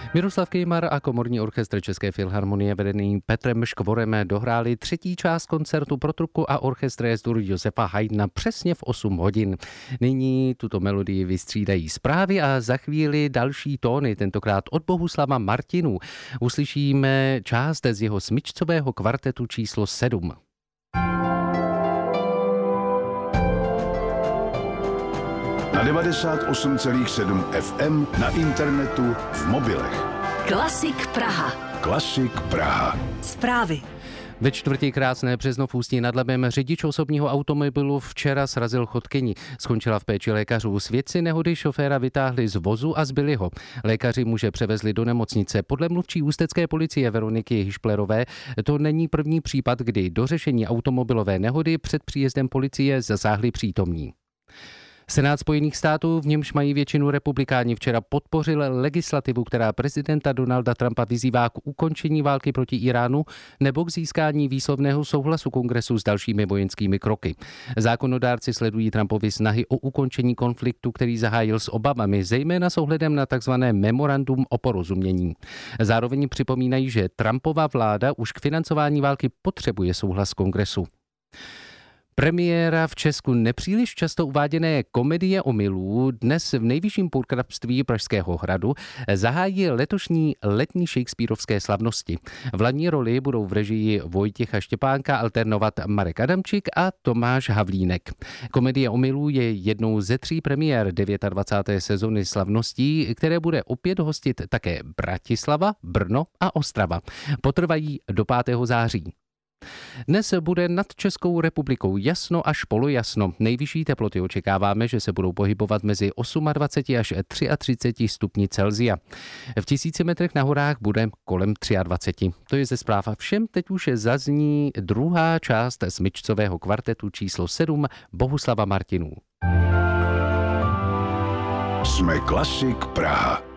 Miroslav Kejmar a komorní orchestr České filharmonie vedený Petrem Škvorem dohráli třetí část koncertu pro trubku a orchestr S-dur Josefa Haydna přesně v 8 hodin. Nyní tuto melodii vystřídají zprávy a za chvíli další tóny, tentokrát od Bohuslava Martinů. Uslyšíme část z jeho smyčcového kvartetu číslo 7. Na 98,7 FM, na internetu, v mobilech. Klasik Praha. Klasik Praha. Zprávy. Ve čtvrtě krásné březno v Ústí nad Labem řidič osobního automobilu včera srazil chodkyni. Skončila v péči lékařů. Svědci nehody šoféra vytáhli z vozu a zbyli ho. Lékaři muže převezli do nemocnice. Podle mluvčí ústecké policie Veroniky Hišplerové to není první případ, kdy do řešení automobilové nehody před příjezdem policie zasáhli přítomní. Senát Spojených států, v němž mají většinu republikáni, včera podpořil legislativu, která prezidenta Donalda Trumpa vyzývá k ukončení války proti Iránu nebo k získání výslovného souhlasu kongresu s dalšími vojenskými kroky. Zákonodárci sledují Trumpovy snahy o ukončení konfliktu, který zahájil s obavami, zejména s ohledem na tzv. Memorandum o porozumění. Zároveň připomínají, že Trumpova vláda už k financování války potřebuje souhlas kongresu. Premiéra v Česku nepříliš často uváděné komedie omylů dnes v nejvyšším purkrabství Pražského hradu zahájí letošní letní shakespearovské slavnosti. V hlavní roli budou v režii Vojtěcha Štěpánka alternovat Marek Adamčík a Tomáš Havlínek. Komedie omylů je jednou ze 3 premiér 29. sezony slavností, které bude opět hostit také Bratislava, Brno a Ostrava. Potrvají do 5. září. Dnes bude nad Českou republikou jasno až polojasno. Nejvyšší teploty očekáváme, že se budou pohybovat mezi 28 až 33 stupni Celsia. V 1000 metrech na horách bude kolem 23. To je ze zpráv a všem. Teď už zazní druhá část smyčcového kvartetu číslo 7 Bohuslava Martinů. Jsme Klasik Praha.